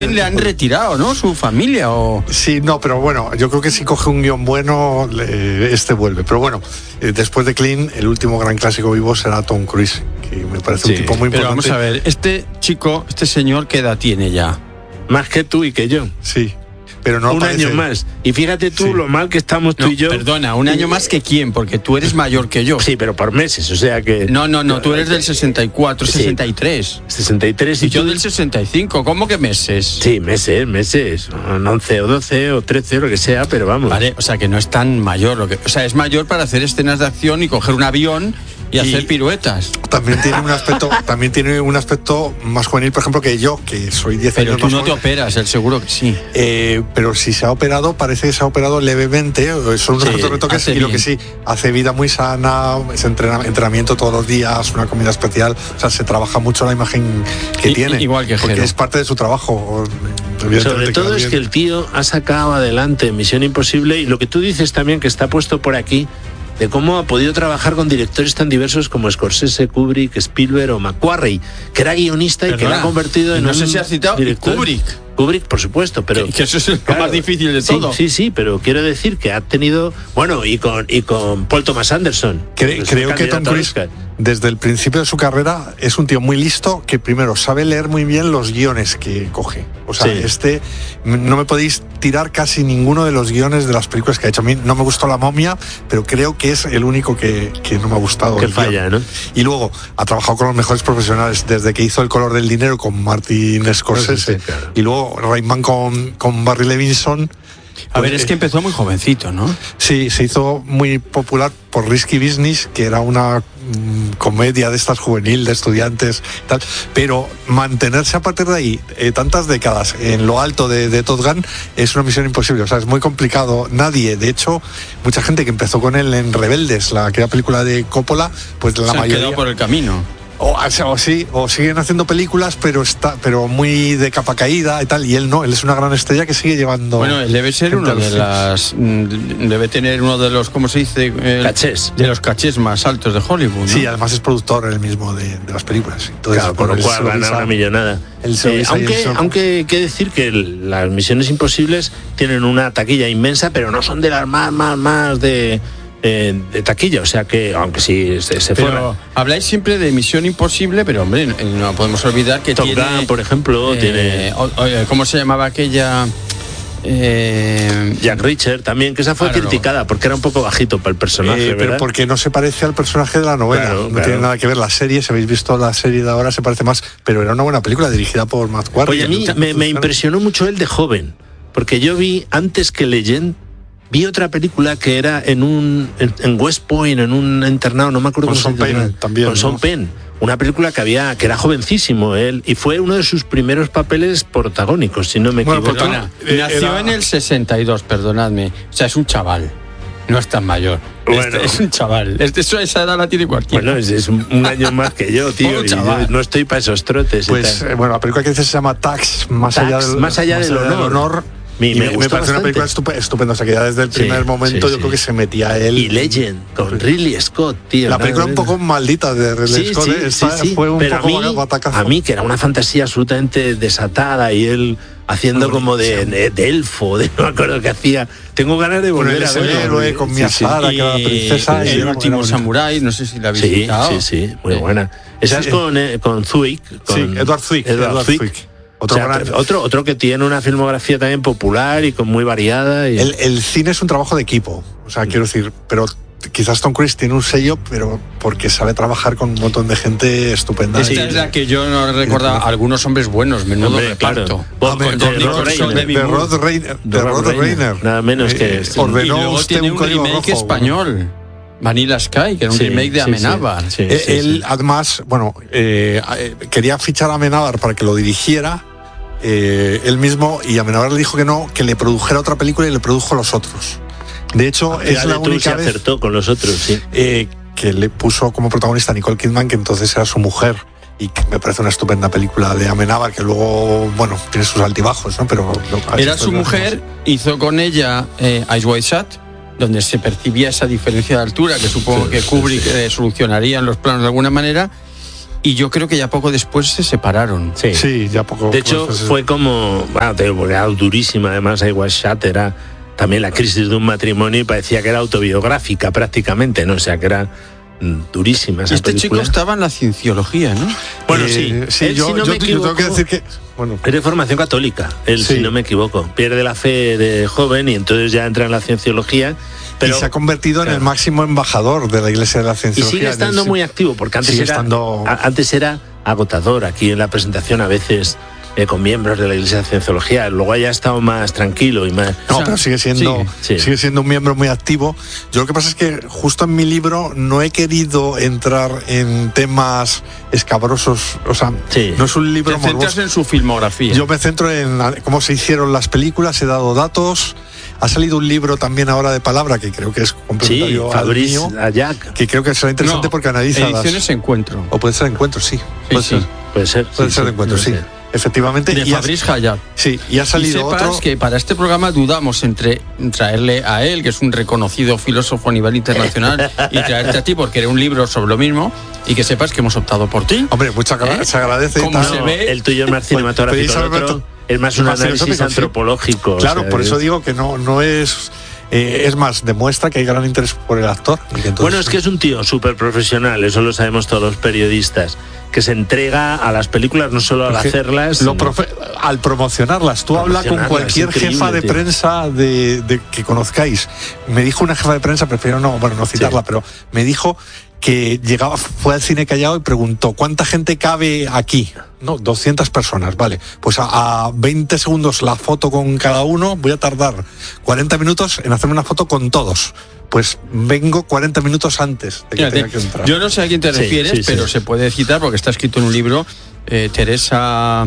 Le han retirado, ¿no? Su familia o... Sí, no, pero bueno, yo creo que si coge un guión bueno, vuelve. Pero bueno, después de Clint, el último gran clásico vivo será Tom Cruise, que me parece un tipo muy importante. Pero vamos a ver, este señor, ¿qué edad tiene ya? Más que tú y que yo. Sí. Pero no un año más. Y fíjate tú lo mal que estamos tú y yo. Perdona, ¿un año más que quién? Porque tú eres mayor que yo. Sí, pero por meses, o sea que... No, tú eres del 64, sí. 63. 63 y yo del 65, ¿cómo que meses? Sí, meses. 11 o 12 o 13 o lo que sea, pero vamos. Vale, o sea que no es tan mayor. O sea, es mayor para hacer escenas de acción y coger un avión y hacer piruetas. También tiene un aspecto más juvenil, por ejemplo, que yo, que soy 10 años más. Pero tú no te operas, él seguro que sí. Pero si se ha operado, parece que se ha operado levemente, son unos retoques, y lo que sí, hace vida muy sana, entrenamiento todos los días, una comida especial, o sea, se trabaja mucho la imagen que tiene. Igual que porque Jero. Es parte de su trabajo. Sobre todo es que el tío ha sacado adelante Misión Imposible, y lo que tú dices también, que está puesto por aquí, de cómo ha podido trabajar con directores tan diversos como Scorsese, Kubrick, Spielberg o McQuarrie, que era guionista y que la ha convertido en no sé si has citado director. Kubrick, por supuesto, pero que eso es lo más difícil de todo. Sí, pero quiero decir que ha tenido, bueno, y con Paul Thomas Anderson. Creo que Tom Cruise, desde el principio de su carrera, es un tío muy listo que primero sabe leer muy bien los guiones que coge. O sea, no me podéis tirar casi ninguno de los guiones de las películas que ha hecho. A mí no me gustó La momia, pero creo que es el único que no me ha gustado. Que falla, ¿no? Y luego ha trabajado con los mejores profesionales, desde que hizo El color del dinero con Martin Scorsese, claro. Y luego Rain con Barry Levinson. A ver, es que empezó muy jovencito, ¿no? Sí, se hizo muy popular por Risky Business, que era una comedia de estas juvenil, de estudiantes, tal, pero mantenerse a partir de ahí tantas décadas en lo alto de Top Gun es una misión imposible, o sea, es muy complicado. Nadie, de hecho, mucha gente que empezó con él en Rebeldes, aquella película de Coppola, pues la mayoría... Se han quedado por el camino. O siguen haciendo películas, pero muy de capa caída y tal, y él no, él es una gran estrella que sigue llevando. Bueno, él debe ser debe tener uno de los, ¿cómo se dice? Cachés. De los cachés más altos de Hollywood, ¿no? Sí, además es productor él mismo de las películas. Entonces, claro, por lo cual gana una millonada. Aunque hay que decir que las Misiones Imposibles tienen una taquilla inmensa, pero no son de las más de taquilla, o sea que aunque sí se fuera. Habláis siempre de Misión Imposible, pero hombre, no podemos olvidar que Top Gun, por ejemplo, tiene... ¿Cómo se llamaba aquella? Jack Reacher también, que esa fue criticada porque era un poco bajito para el personaje, pero porque no se parece al personaje de la novela, claro. Tiene nada que ver. La serie, si habéis visto la serie de ahora, se parece más, pero era una buena película dirigida por McQuarrie. Oye, a mí me impresionó mucho él de joven, porque yo vi, antes que Legend, vi otra película que era en West Point, en un internado, no me acuerdo cómo se llama. Con Sean Penn. Una película que era jovencísimo él, y fue uno de sus primeros papeles protagónicos, si no me equivoco. Nació en el 62, perdonadme. O sea, es un chaval. No es tan mayor. Bueno, es un chaval. Esa edad la tiene cualquiera. Bueno, es un año más que yo, tío. Y yo no estoy para esos trotes. Pues, la película que dices se llama Tax, más allá del honor. Me parece una película estupenda, o sea que ya desde el primer momento yo creo que se metía él. Y Legend, con Ridley Scott, tío. La película un poco maldita de Ridley Scott, fue un poco batacazo. A mí, que era una fantasía absolutamente desatada, y él haciendo como de elfo, no me acuerdo qué hacía. Tengo ganas de volver a verlo. El héroe con mi Asada, que era la princesa. El último samurái, no sé si la habéis visitado. Sí, muy buena. Esa es con Zwick. Edward Zwick. Otro que tiene una filmografía también popular y muy variada. El cine es un trabajo de equipo, o sea, quiero decir, pero quizás Tom Cruise tiene un sello, pero porque sabe trabajar con un montón de gente estupenda. Esta es la que yo no recordaba. Algunos hombres buenos, menudo reparto. De Rod Reiner. Nada menos que... Ordenó y luego tiene un remake español. Vanilla Sky, que era un remake de Amenábar. Él, además, quería fichar a Amenábar para que lo dirigiera él mismo, y Amenábar le dijo que no, que le produjera otra película, y le produjo Los Otros. De hecho, es la única vez acertó con Los Otros, que le puso como protagonista a Nicole Kidman, que entonces era su mujer, y que me parece una estupenda película de Amenábar, que luego, tiene sus altibajos, ¿no? Pero era su mujer, hizo con ella Eyes Wide Shut, donde se percibía esa diferencia de altura que supongo que Kubrick solucionaría en los planos de alguna manera, y yo creo que ya poco después se separaron. Sí, ya poco. De hecho, fue como, te digo, porque era durísima, además, I Was Shot era también la crisis de un matrimonio y parecía que era autobiográfica prácticamente, ¿no? O sea, que era durísima esa este película. chico estaba en la cienciología, ¿no? Bueno, sí. Él, yo si no me equivoco, tengo que decir que... Bueno. Es de formación católica, él, Sí. si no me equivoco. Pierde la fe de joven y entonces ya entra en la cienciología. Pero y se ha convertido en el máximo embajador de la Iglesia de la y Cienciología. sigue estando muy activo, porque antes era agotador. Aquí en la presentación a veces con miembros de la Iglesia de Cienciología, luego ya ha estado más tranquilo y más... No, pero sigue siendo un miembro muy activo. Yo lo que pasa es que justo en mi libro no he querido entrar en temas escabrosos, o sea, no es un libro Te centras morboso. en su filmografía. Yo me centro en cómo se hicieron las películas, he dado datos. Ha salido un libro también ahora de palabra que creo que es complementario al Fabrice mío, Ayac. que creo que será interesante porque analiza Ediciones Encuentro. o puede ser Encuentro, sí. Puede ser. Puede ser. Encuentro, sí. sé. Efectivamente. De Fabrice Ayac. Sí, y ha salido y sepas otro. que para este programa dudamos entre traerle a él, que es un reconocido filósofo a nivel internacional, y traerte a ti porque era un libro sobre lo mismo, y que sepas que hemos optado por ti. Hombre, se agradece. ¿Cómo tal. se ve? El tuyo es más cinematográfico, el otro es más un análisis filosófico, antropológico. Claro, o sea, por eso digo que no es... es más, demuestra que hay gran interés por el actor. Y que entonces, bueno, es que es un tío súper profesional, eso lo sabemos todos los periodistas, que se entrega a las películas, no solo al hacerlas, al promocionarlas. Tú hablas con cualquier jefa de prensa de que conozcáis. Me dijo una jefa de prensa, prefiero no citarla, pero me dijo que fue al Cine Callao y preguntó ¿cuánta gente cabe aquí? No, 200 personas, vale. Pues a 20 segundos la foto con cada uno, voy a tardar 40 minutos en hacerme una foto con todos. Pues vengo 40 minutos antes de que tenga que entrar. Yo no sé a quién te refieres, pero se puede citar porque está escrito en un libro. Teresa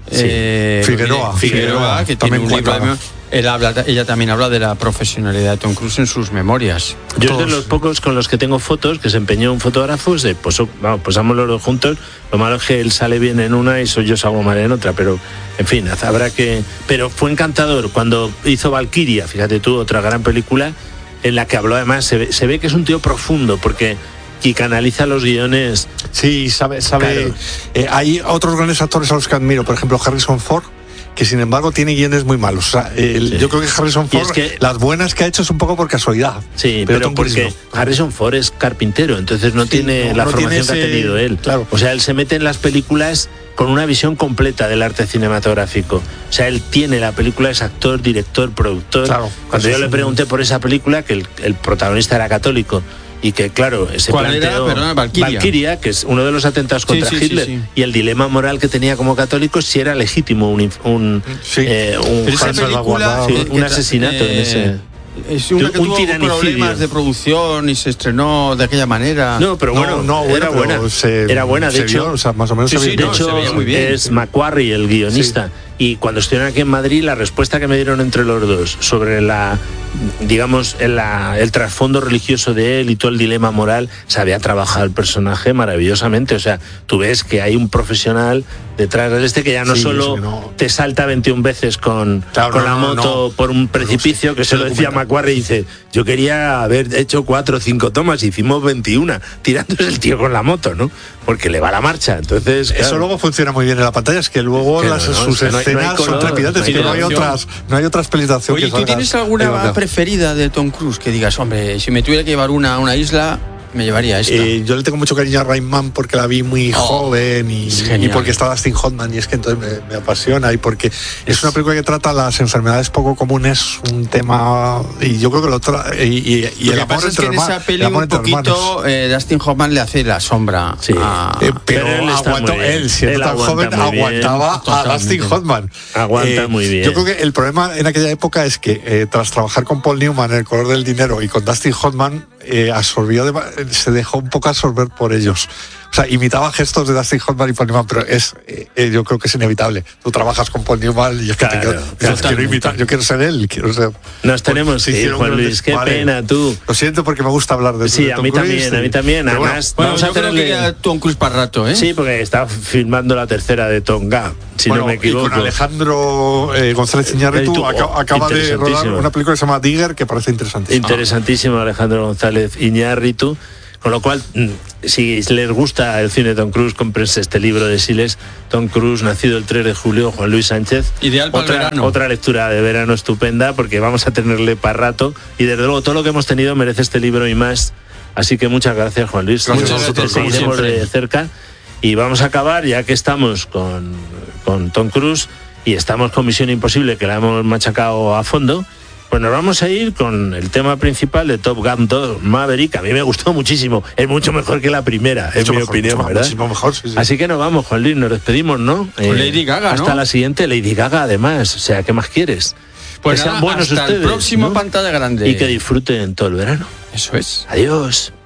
Figueroa, que tiene un libro. Ella también habla de la profesionalidad de Tom Cruise en sus memorias. Yo es de los pocos con los que tengo fotos, que se empeñó un fotógrafo, posamos los dos juntos. Lo malo es que él sale bien en una y yo salgo mal en otra, pero en fin, habrá que... Pero fue encantador cuando hizo Valkyria, fíjate tú, otra gran película en la que habló, además, se ve que es un tío profundo, porque y canaliza los guiones. Sí, sabe. Claro. Hay otros grandes actores a los que admiro, por ejemplo Harrison Ford, que sin embargo tiene guiones muy malos. O sea, yo creo que Harrison Ford, las buenas que ha hecho es un poco por casualidad. Sí, pero porque Harrison Ford es carpintero, entonces no tiene la formación que ha tenido él. Claro. O sea, él se mete en las películas con una visión completa del arte cinematográfico. O sea, él tiene la película, es actor, director, productor. Claro, cuando yo le pregunté por esa película, que el protagonista era católico, y que claro, se planteó Valkyria, que es uno de los atentados contra Hitler, y el dilema moral que tenía como católico, si era legítimo un asesinato en ese... Es una que tuvo problemas de producción y se estrenó de aquella manera. No, pero bueno, era buena. De hecho, más o menos de hecho muy bien. Es Macquarie el guionista. Sí. Y cuando estuvieron aquí en Madrid, la respuesta que me dieron entre los dos sobre el trasfondo religioso de él y todo el dilema moral, se había trabajado el personaje maravillosamente. O sea, tú ves que hay un profesional detrás de que ya no solo te salta 21 veces con la moto por un precipicio, que se lo decía Macquarie, y dice, yo quería haber hecho 4 o 5 tomas, hicimos 21, tirándose el tío con la moto, ¿no? Porque le va la marcha. Entonces, eso luego funciona muy bien en la pantalla, es que luego sus escenas son trepidantes, que no hay otras pelis de acción. Oye, ¿tú tienes alguna preferida de Tom Cruise que digas, hombre, si me tuviera que llevar a una isla, me llevaría esta? Yo le tengo mucho cariño a Rain Man porque la vi muy joven y porque está Dustin Hoffman, y es que entonces me apasiona, y porque es una película que trata las enfermedades poco comunes, un tema, y yo creo que el amor entre hermanos. En esa peli un poquito Dustin Hoffman le hace la sombra. Sí. Pero él siendo tan joven, aguantaba a Dustin Hoffman. Aguanta muy bien. Yo creo que el problema en aquella época es que tras trabajar con Paul Newman en El color del dinero y con Dustin Hoffman, se dejó un poco absorber por ellos. O sea, imitaba gestos de Dustin Hoffman y Paul Newman, pero yo creo que es inevitable. Tú trabajas con Paul Newman y es que quiero imitar, yo quiero ser él, quiero ser... Nos tenemos que ir, Juan Luis, qué pena, tú. Lo siento porque me gusta hablar de Sí, a mí también. Además, vamos a hacerle a Tom Cruise para rato, ¿eh? Sí, porque está filmando la tercera de Tonga, si no me equivoco. Y con Alejandro González Iñárritu acaba de rodar una película que se llama Digger, que parece interesantísima. Interesantísimo, Alejandro González Iñárritu, Con lo cual, si les gusta el cine de Tom Cruise, cómprense este libro de Siles, Tom Cruise, nacido el 3 de julio, Juan Luis Sánchez. Ideal para el verano. Otra lectura de verano estupenda, porque vamos a tenerle para rato, y desde luego todo lo que hemos tenido merece este libro y más. Así que muchas gracias, Juan Luis. Nosotros seguiremos de cerca. Y vamos a acabar, ya que estamos con Tom Cruise y estamos con Misión Imposible, que la hemos machacado a fondo, pues nos vamos a ir con el tema principal de Top Gun 2 Maverick. A mí me gustó muchísimo, es mucho mejor que la primera, en mi opinión, ¿verdad? Muchísimo mejor, sí. Así que nos vamos, Juan Luis, nos despedimos, ¿no? Con Lady Gaga, hasta la siguiente, Lady Gaga además, o sea, ¿qué más quieres? Pues que sean nada, buenos hasta ustedes, el próximo ¿no? Pantalla Grande. Y que disfruten todo el verano. Eso es. Adiós.